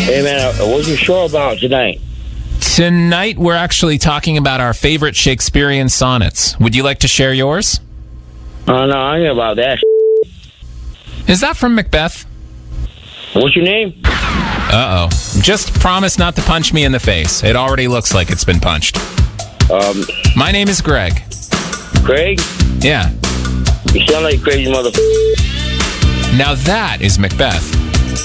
Hey, man, what you sure about tonight? Tonight, we're actually talking about our favorite Shakespearean sonnets. Would you like to share yours? Oh, no, I ain't about that. Is that from Macbeth? What's your name? Uh-oh. Just promise not to punch me in the face. It already looks like it's been punched. My name is Greg. Craig? Yeah. You sound like a crazy motherfucker. Now that is Macbeth.